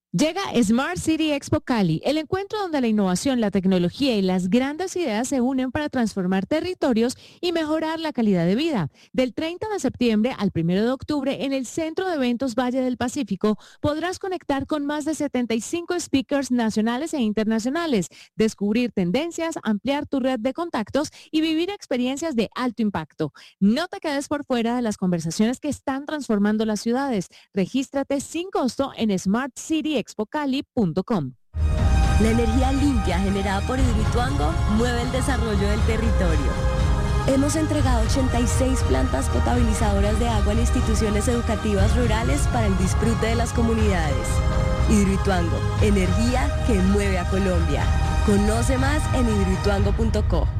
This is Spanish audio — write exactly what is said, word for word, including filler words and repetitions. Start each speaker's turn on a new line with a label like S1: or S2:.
S1: Llega Smart City Expo Cali, el encuentro donde la innovación, la tecnología y las grandes ideas se unen para transformar territorios y mejorar la calidad de vida. Del treinta de septiembre al primero de octubre, en el Centro de Eventos Valle del Pacífico, podrás conectar con más de setenta y cinco speakers nacionales e internacionales, descubrir tendencias, ampliar tu red de contactos y vivir experiencias de alto impacto. No te quedes por fuera de las conversaciones que están transformando las ciudades. Regístrate sin costo en smart city expo cali punto com.
S2: La energía limpia generada por Hidroituango mueve el desarrollo del territorio. Hemos entregado ochenta y seis plantas potabilizadoras de agua en instituciones educativas rurales para el disfrute de las comunidades. Hidroituango, energía que mueve a Colombia. Conoce más en hidroituango punto co.